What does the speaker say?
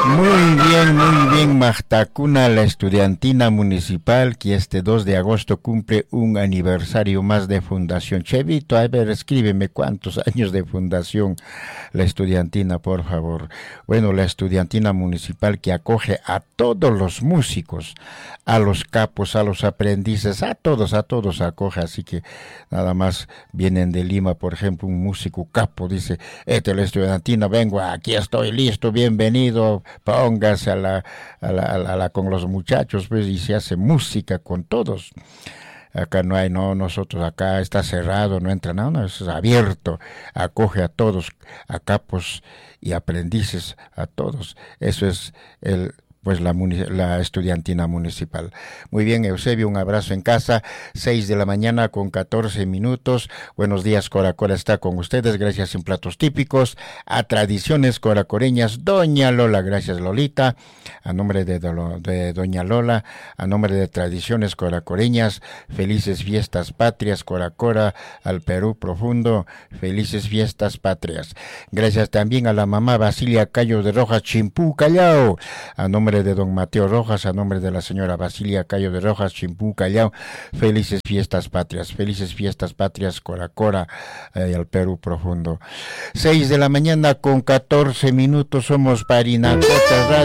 Muy bien, Majtacuna, la estudiantina municipal, que este 2 de agosto cumple un aniversario más de fundación. Chevito, a ver, escríbeme cuántos años de fundación la estudiantina, por favor. Bueno, la estudiantina municipal que acoge a todos los músicos, a los capos, a los aprendices, a todos acoge, así que nada más vienen de Lima, por ejemplo, un músico capo, dice, la estudiantina, vengo, aquí estoy listo, bienvenido, póngase con los muchachos, pues, y se hace música con todos. Acá no hay, no, nosotros acá está cerrado, no entra nada, no, es abierto, acoge a todos, a capos y aprendices, a todos. Eso es la estudiantina municipal. Muy bien, Eusebio, un abrazo en casa, 6 de la mañana con 14 minutos. Buenos días, Coracora está con ustedes, gracias en platos típicos, a tradiciones coracoreñas, Doña Lola, gracias Lolita, a nombre de Doña Lola, a nombre de tradiciones coracoreñas, felices fiestas patrias, Coracora, al Perú profundo, felices fiestas patrias. Gracias también a la mamá Basilia Cayo de Rojas, Chimpú, Callao, a nombre de don Mateo Rojas, a nombre de la señora Basilia Cayo de Rojas, Chimpú, Callao, felices fiestas patrias, Coracora, al Perú profundo. 6 de la mañana con 14 minutos, somos Parinacochas Radio.